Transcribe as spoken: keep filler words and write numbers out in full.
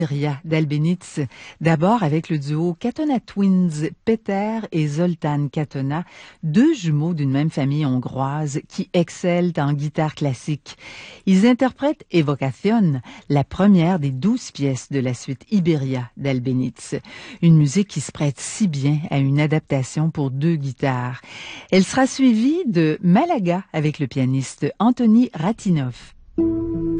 Iberia d'Albenitz, d'abord avec le duo Katona Twins, Peter et Zoltán Katona, deux jumeaux d'une même famille hongroise qui excellent en guitare classique. Ils interprètent Evocation, la première des douze pièces de la suite Iberia d'Albenitz, une musique qui se prête si bien à une adaptation pour deux guitares. Elle sera suivie de Malaga avec le pianiste Anthony Ratinov.